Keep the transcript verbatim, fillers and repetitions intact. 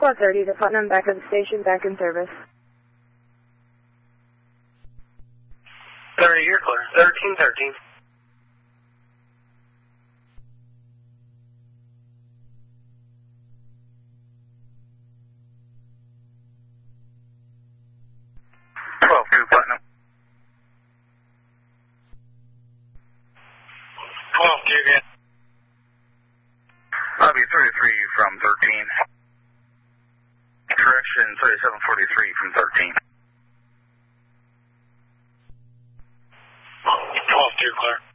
Squad thirty to Putnam, back at the station, back in service. thirty, you're clear. thirteen thirteen. twelve two, Putnam. twelve two again. Lobby thirty-three from thirteen. Correction, thirty-seven forty-three from thirteen. twelve two, clear.